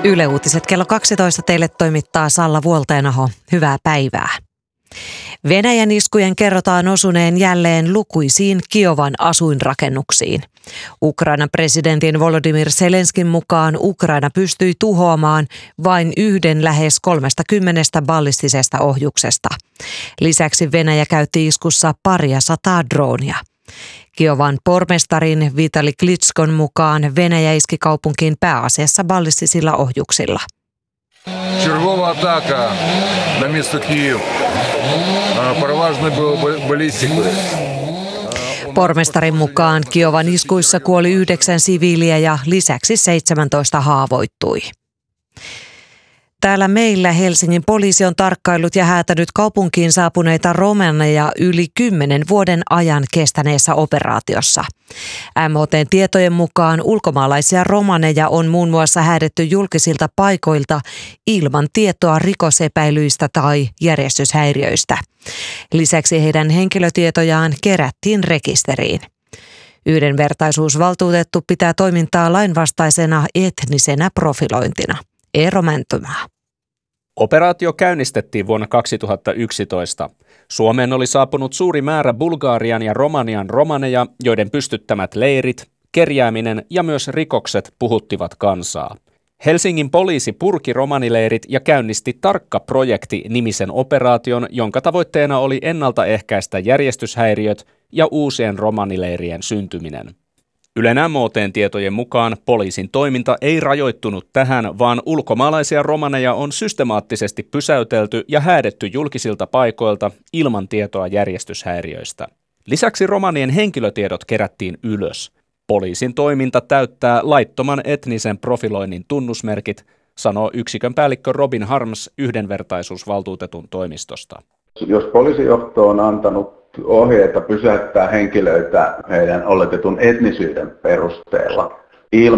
Yle Uutiset kello 12 teille toimittaa Salla Vuolteenaho. Hyvää päivää. Venäjän iskujen kerrotaan osuneen jälleen lukuisiin Kiovan asuinrakennuksiin. Ukrainan presidentin Volodymyr Zelenskin mukaan Ukraina pystyi tuhoamaan vain yhden lähes 30 ballistisesta ohjuksesta. Lisäksi Venäjä käytti iskussa 200 droonia. Kiovan pormestarin Vitali Klitschkon mukaan Venäjä iski kaupunkiin pääasiassa ballistisilla ohjuksilla. Чергова атака на місто Київ. Переважно балістикою. Pormestarin mukaan Kiovan iskuissa kuoli 9 siviiliä ja lisäksi 17 haavoittui. Täällä meillä Helsingin poliisi on tarkkaillut ja häätänyt kaupunkiin saapuneita romaneja yli 10 vuoden ajan kestäneessä operaatiossa. MHT:n tietojen mukaan ulkomaalaisia romaneja on muun muassa häädetty julkisilta paikoilta ilman tietoa rikosepäilyistä tai järjestyshäiriöistä. Lisäksi heidän henkilötietojaan kerättiin rekisteriin. Yhdenvertaisuusvaltuutettu pitää toimintaa lainvastaisena etnisenä profilointina. Eero Mäntymaa. Operaatio käynnistettiin vuonna 2011. Suomeen oli saapunut suuri määrä Bulgarian ja Romanian romaneja, joiden pystyttämät leirit, kerjääminen ja myös rikokset puhuttivat kansaa. Helsingin poliisi purki romanileirit ja käynnisti Tarkka-projekti-nimisen operaation, jonka tavoitteena oli ennaltaehkäistä järjestyshäiriöt ja uusien romanileirien syntyminen. Ylen MHT:n tietojen mukaan poliisin toiminta ei rajoittunut tähän, vaan ulkomaalaisia romaneja on systemaattisesti pysäytelty ja häädetty julkisilta paikoilta ilman tietoa järjestyshäiriöistä. Lisäksi romanien henkilötiedot kerättiin ylös. Poliisin toiminta täyttää laittoman etnisen profiloinnin tunnusmerkit, sanoo yksikön päällikkö Robin Harms yhdenvertaisuusvaltuutetun toimistosta. Jos poliisijohto on antanut ohjeita pysäyttää henkilöitä heidän oletetun etnisyyden perusteella